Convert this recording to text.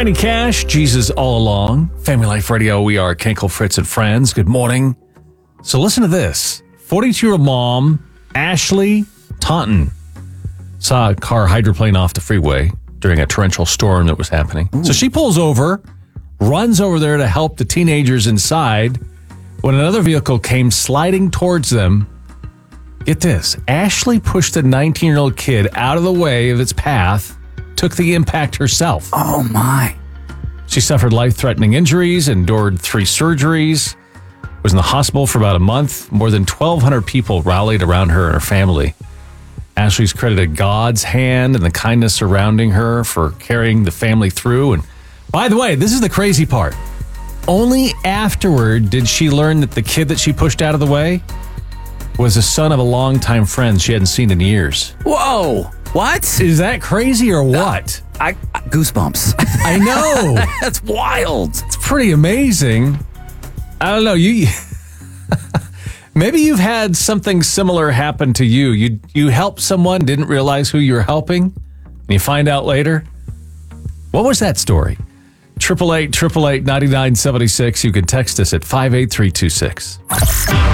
Granny Cash, Jesus All Along. Family Life Radio, we are Kenkel, Fritz, and Friends. Good morning. So listen to this. 42-year-old mom, Ashley Taunton, saw a car hydroplane off the freeway during a torrential storm that was happening. Ooh. So she pulls over, runs over there to help the teenagers inside when another vehicle came sliding towards them. Get this. Ashley pushed the 19-year-old kid out of the way of its path, took the impact herself. Oh, my. She suffered life-threatening injuries, endured 3 surgeries, was in the hospital for about a month. More than 1,200 people rallied around her and her family. Ashley's credited God's hand and the kindness surrounding her for carrying the family through. And by the way, this is the crazy part. Only afterward did she learn that the kid that she pushed out of the way was the son of a longtime friend she hadn't seen in years. Whoa. What? Is that crazy or what? Goosebumps. I know. That's wild. It's pretty amazing. I don't know. Maybe you've had something similar happen to you. You helped someone, didn't realize who you were helping, and you find out later. What was that story? 888-888-9976. You can text us at 58326.